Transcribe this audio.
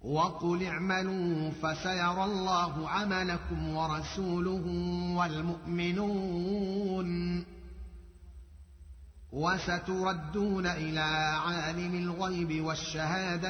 وقل اعملوا فسيرى الله عملكم ورسوله والمؤمنون وستردون إلى عالم الغيب والشهادة